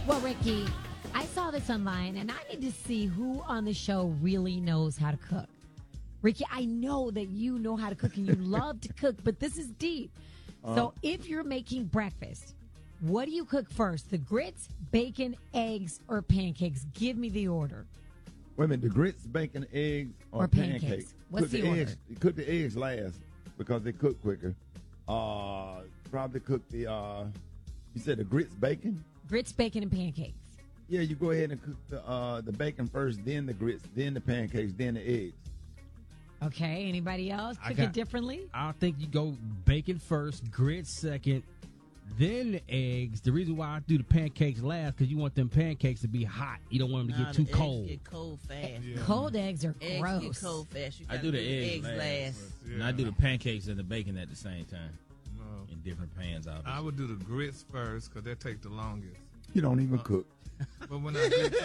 Well, Ricky, I saw this online, and I need to see who on the show really knows how to cook. Ricky, I know that you know how to cook and you love to cook, but this is deep. So if you're making breakfast, what do you cook first? The grits, bacon, eggs, or pancakes? Give me the order. Wait a minute, the grits, bacon, eggs, or pancakes? What's cook the order? Cook the eggs last because they cook quicker. Probably cook the, you said the grits, bacon? Grits, bacon, and pancakes. Yeah, you go ahead and cook the bacon first, then the grits, then the pancakes, then the eggs. Okay, anybody else cook it differently? I think you go bacon first, grits second, then the eggs. The reason why I do the pancakes last because you want them pancakes to be hot. You don't want them to get too cold. Eggs get cold fast. Yeah. Cold eggs are Eggs gross. get cold fast. You I gotta do the eggs last. Yeah. And I do the pancakes and the bacon at the same time No. in different pans, obviously. I would do the grits first because that take the longest. You don't even cook. But when I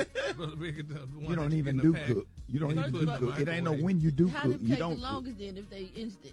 You don't even do cook. You don't even do cook. It ain't no when you do How cook. them You take don't the cook. longest then if they instant?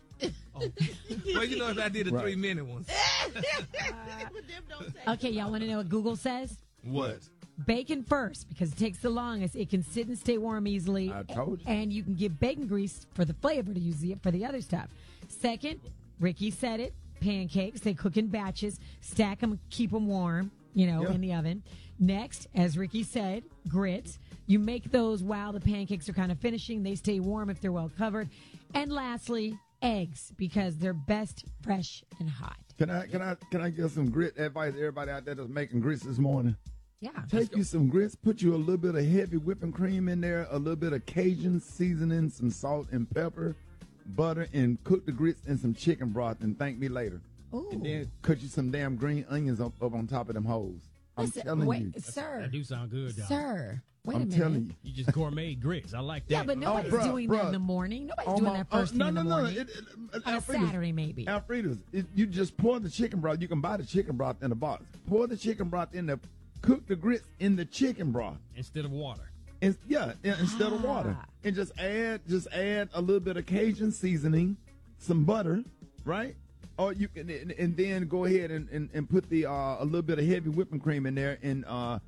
Well, you know, if I did the Right. 3-minute ones. But them don't take Okay, y'all want to know what Google says? What? Bacon first because it takes the longest. It can sit and stay warm easily. I told you. And you can get bacon grease for the flavor to use it for the other stuff. Second, Ricky said it, pancakes. They cook in batches, stack them, keep them warm, Yeah. in the oven. Next, as Ricky said, grits. You make those while the pancakes are kind of finishing. They stay warm if they're well covered. And lastly, eggs because they're best fresh and hot. Can I give some grit advice to everybody out there that's making grits this morning? Yeah. Take you some grits, put you a little bit of heavy whipping cream in there, a little bit of Cajun seasoning, some salt and pepper, butter, and cook the grits in some chicken broth and thank me later. Ooh. And then cut you some damn green onions up on top of them hoes. I'm Listen, telling wait, you. sir. That do sound good, dog. Sir. Wait a I'm minute. telling you. You just gourmet grits. I like that. Yeah, but nobody's bruh, doing that in bruh. the morning. Nobody's Oh, doing my- that first thing in the morning. On a Alfreda's- Saturday, maybe. Alfreda's, you just pour the chicken broth. You can buy the chicken broth in a box. Pour the chicken broth in cook the grits in the chicken broth. Instead of water. Instead of water. And just add a little bit of Cajun seasoning, some butter, right? Or you can, and then go ahead and put the a little bit of heavy whipping cream in there and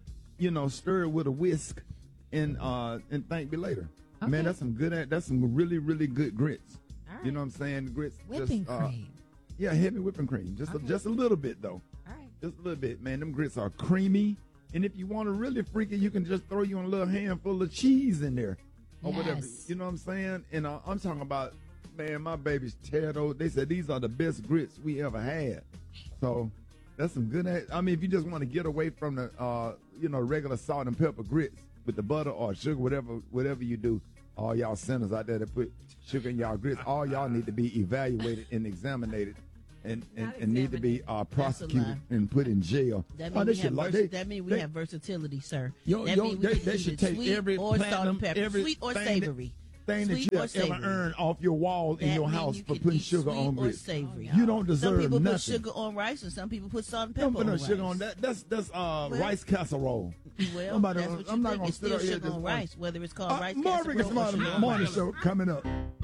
stir it with a whisk and thank me later. Okay. Man, that's some really, really good grits. All right. You know what I'm saying? Grits. Whipping just, cream. Yeah, heavy whipping cream. Just a little bit though. All right. Just a little bit, man. Them grits are creamy. And if you want to really freak it, you can just throw you a little handful of cheese in there or whatever. Yes. You know what I'm saying? And I'm talking about, man, my babies tear those. They said these are the best grits we ever had. So that's some good. I mean, if you just want to get away from the, regular salt and pepper grits with the butter or sugar, whatever you do, all y'all sinners out there that put sugar in y'all grits, all y'all need to be evaluated and examined. And need to be prosecuted and put in jail. That Oh, means we have versatility, sir. That means we can they use should it take sweet every or salt platinum, and pepper, every sweet or thing savory. Thing that Sweet you or have savory. ever earned off your wall in That your means house you for can putting eat sugar sweet on or grits. savory. You don't deserve Some people nothing. put sugar on rice, and some people put salt and pepper Don't put no on sugar rice. on that. That's rice casserole. Well, Somebody- that's what you I'm not think. gonna It's sit still up here sugar just on one- rice, whether it's called rice More Rick and casserole or Smiley sugar. morning show coming up.